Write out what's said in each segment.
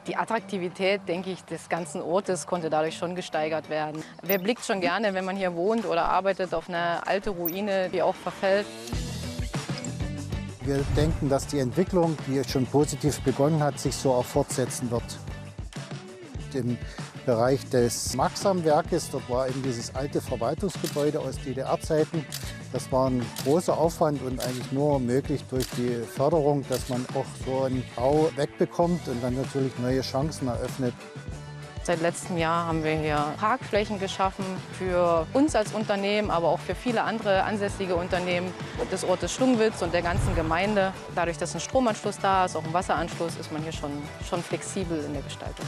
Die Attraktivität, denke ich, des ganzen Ortes konnte dadurch schon gesteigert werden. Wer blickt schon gerne, wenn man hier wohnt oder arbeitet, auf eine alte Ruine, die auch verfällt? Wir denken, dass die Entwicklung, die schon positiv begonnen hat, sich so auch fortsetzen wird. Im Bereich des Maxam-Werkes, dort war eben dieses alte Verwaltungsgebäude aus DDR-Zeiten. Das war ein großer Aufwand und eigentlich nur möglich durch die Förderung, dass man auch so einen Bau wegbekommt und dann natürlich neue Chancen eröffnet. Seit letztem Jahr haben wir hier Parkflächen geschaffen für uns als Unternehmen, aber auch für viele andere ansässige Unternehmen des Ortes Schlungwitz und der ganzen Gemeinde. Dadurch, dass ein Stromanschluss da ist, auch ein Wasseranschluss, ist man hier schon flexibel in der Gestaltung.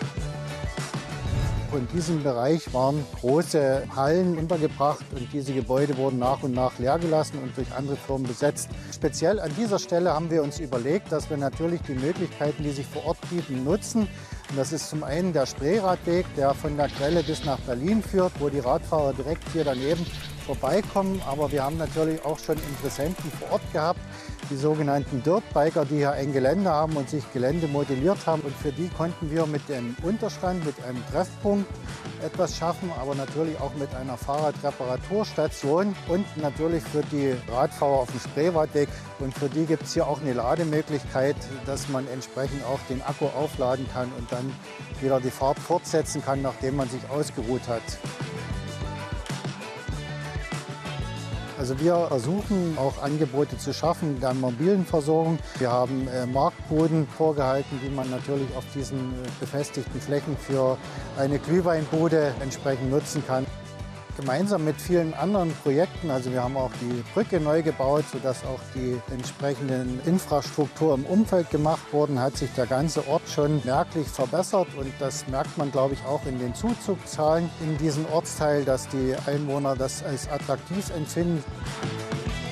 In diesem Bereich waren große Hallen untergebracht und diese Gebäude wurden nach und nach leer gelassen und durch andere Firmen besetzt. Speziell an dieser Stelle haben wir uns überlegt, dass wir natürlich die Möglichkeiten, die sich vor Ort bieten, nutzen. Und das ist zum einen der Spreeradweg, der von der Quelle bis nach Berlin führt, wo die Radfahrer direkt hier daneben vorbeikommen. Aber wir haben natürlich auch schon Interessenten vor Ort gehabt, die sogenannten Dirtbiker, die hier ein Gelände haben und sich Gelände modelliert haben. Und für die konnten wir mit dem Unterstand, mit einem Treffpunkt etwas schaffen, aber natürlich auch mit einer Fahrradreparaturstation und natürlich für die Radfahrer auf dem Spreeradweg. Und für die gibt es hier auch eine Lademöglichkeit, dass man entsprechend auch den Akku aufladen kann und dann wieder die Fahrt fortsetzen kann, nachdem man sich ausgeruht hat. Also wir versuchen auch Angebote zu schaffen der mobilen Versorgung. Wir haben Marktbuden vorgehalten, die man natürlich auf diesen befestigten Flächen für eine Glühweinbude entsprechend nutzen kann. Gemeinsam mit vielen anderen Projekten, also wir haben auch die Brücke neu gebaut, sodass auch die entsprechenden Infrastruktur im Umfeld gemacht wurden, hat sich der ganze Ort schon merklich verbessert. Und das merkt man, glaube ich, auch in den Zuzugszahlen in diesem Ortsteil, dass die Einwohner das als attraktiv empfinden.